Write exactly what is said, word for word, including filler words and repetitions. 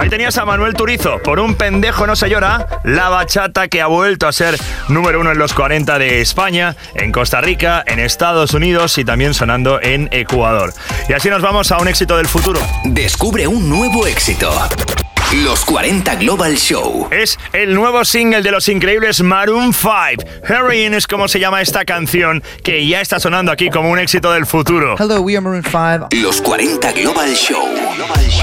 Ahí tenías a Manuel Turizo, Por un pendejo no se llora, la bachata que ha vuelto a ser número uno en los cuarenta de España, en Costa Rica, en Estados Unidos y también sonando en Ecuador. Y así nos vamos a un éxito del futuro. Descubre un nuevo éxito. Los cuarenta Global Show. Es el nuevo single de los increíbles Maroon five. Heroin es como se llama esta canción, que ya está sonando aquí como un éxito del futuro. Hello, we are Maroon five. Los cuarenta Global Show.